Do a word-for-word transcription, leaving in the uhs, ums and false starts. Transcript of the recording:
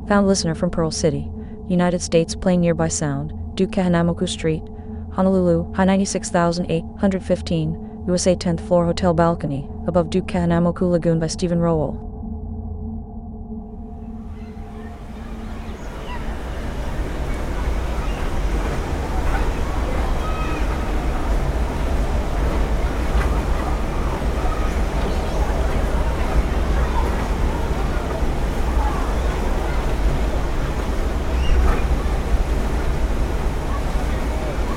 Found listener from Pearl City, United States, playing Nearby Sound, Duke Kahanamoku Street, Honolulu, high ninety-six thousand eight hundred fifteen, U S A tenth floor hotel balcony, above Duke Kahanamoku Lagoon by Stephen Rowell.